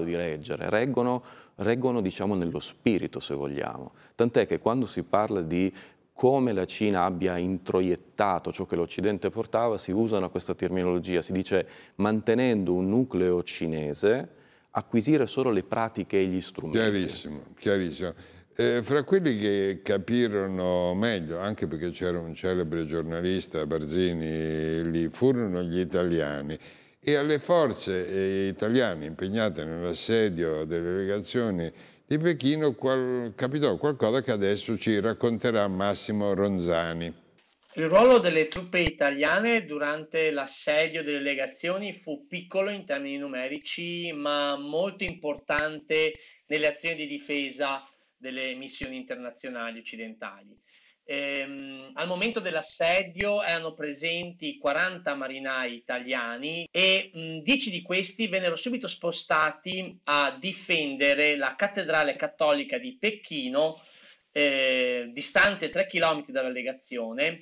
grado di reggere, reggono diciamo nello spirito, se vogliamo. Tant'è che quando si parla di come la Cina abbia introiettato ciò che l'Occidente portava, si usa questa terminologia, si dice mantenendo un nucleo cinese, acquisire solo le pratiche e gli strumenti. Chiarissimo, chiarissimo. Fra quelli che capirono meglio, anche perché c'era un celebre giornalista, Barzini, lì, furono gli italiani. E alle forze italiane impegnate nell'assedio delle legazioni di Pechino capitò qualcosa che adesso ci racconterà Massimo Ronzani. Il ruolo delle truppe italiane durante l'assedio delle legazioni fu piccolo in termini numerici, ma molto importante nelle azioni di difesa delle missioni internazionali occidentali. Al momento dell'assedio erano presenti 40 marinai italiani e 10 di questi vennero subito spostati a difendere la cattedrale cattolica di Pechino, distante 3 km dalla legazione,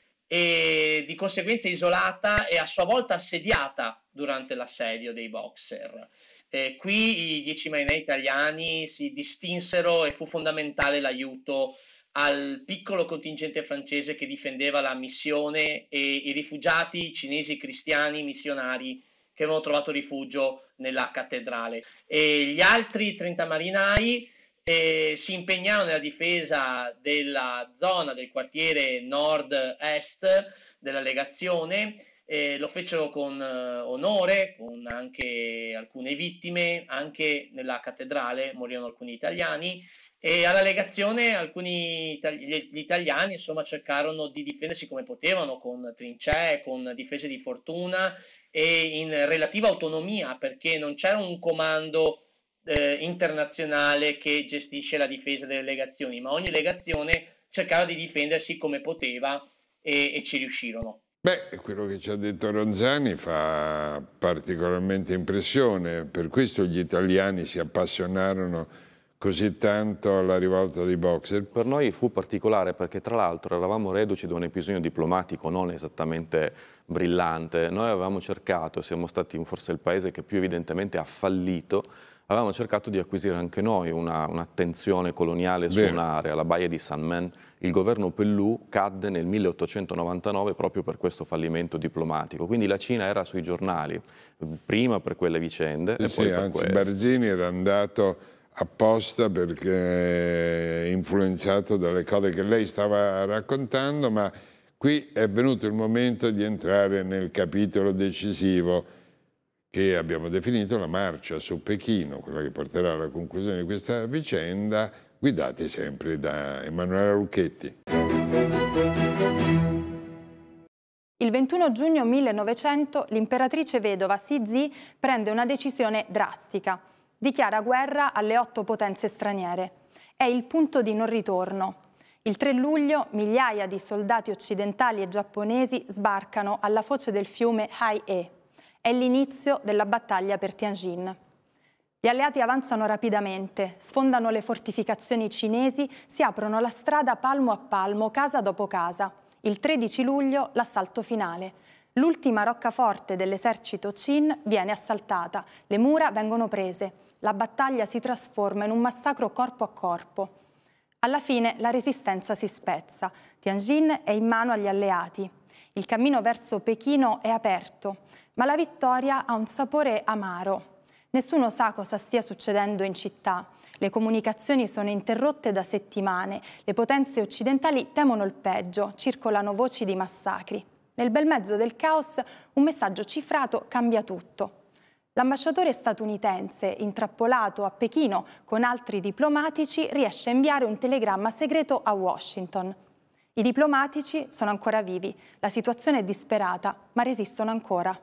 e di conseguenza isolata e a sua volta assediata durante l'assedio dei Boxer. Qui i 10 marinai italiani si distinsero e fu fondamentale l'aiuto al piccolo contingente francese che difendeva la missione e i rifugiati cinesi cristiani missionari che avevano trovato rifugio nella cattedrale. E gli altri 30 marinai si impegnarono nella difesa della zona del quartiere nord-est della legazione. Lo fecero con onore, con anche alcune vittime, anche nella cattedrale morirono alcuni italiani, e alla legazione gli italiani insomma cercarono di difendersi come potevano, con trincee, con difese di fortuna e in relativa autonomia, perché non c'era un comando internazionale che gestisce la difesa delle legazioni, ma ogni legazione cercava di difendersi come poteva e ci riuscirono. Beh, quello che ci ha detto Ronzani fa particolarmente impressione, per questo gli italiani si appassionarono così tanto alla rivolta dei Boxer. Per noi fu particolare perché tra l'altro eravamo reduci da un episodio diplomatico non esattamente brillante. Noi avevamo cercato, siamo stati forse il paese che più evidentemente ha fallito, avevamo cercato di acquisire anche noi un'attenzione coloniale su un'area, la baia di Sanmen. Il governo Pelloux cadde nel 1899 proprio per questo fallimento diplomatico, quindi la Cina era sui giornali, prima per quelle vicende e poi per anzi, questo. Barzini era andato apposta perché influenzato dalle cose che lei stava raccontando, ma qui è venuto il momento di entrare nel capitolo decisivo che abbiamo definito la marcia su Pechino, quella che porterà alla conclusione di questa vicenda, guidati sempre da Emanuela Lucchetti. Il 21 giugno 1900 l'imperatrice vedova Cixi prende una decisione drastica. Dichiara guerra alle 8 potenze straniere. È il punto di non ritorno. Il 3 luglio migliaia di soldati occidentali e giapponesi sbarcano alla foce del fiume Hai-e. È l'inizio della battaglia per Tianjin. Gli alleati avanzano rapidamente, sfondano le fortificazioni cinesi, si aprono la strada palmo a palmo, casa dopo casa. Il 13 luglio l'assalto finale. L'ultima roccaforte dell'esercito Qin viene assaltata, le mura vengono prese. La battaglia si trasforma in un massacro corpo a corpo. Alla fine la resistenza si spezza. Tianjin è in mano agli alleati. Il cammino verso Pechino è aperto, ma la vittoria ha un sapore amaro. Nessuno sa cosa stia succedendo in città. Le comunicazioni sono interrotte da settimane. Le potenze occidentali temono il peggio, circolano voci di massacri. Nel bel mezzo del caos, un messaggio cifrato cambia tutto. L'ambasciatore statunitense, intrappolato a Pechino con altri diplomatici, riesce a inviare un telegramma segreto a Washington. I diplomatici sono ancora vivi, la situazione è disperata, ma resistono ancora.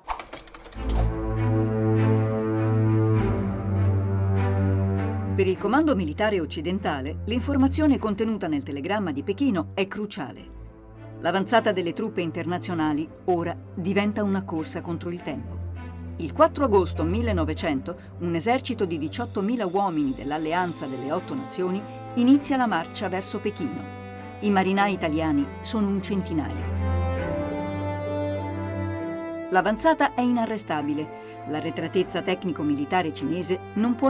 Per il comando militare occidentale, l'informazione contenuta nel telegramma di Pechino è cruciale. L'avanzata delle truppe internazionali ora diventa una corsa contro il tempo. Il 4 agosto 1900 un esercito di 18.000 uomini dell'Alleanza delle 8 Nazioni inizia la marcia verso Pechino. I marinai italiani sono un centinaio. L'avanzata è inarrestabile. L'arretratezza tecnico-militare cinese non può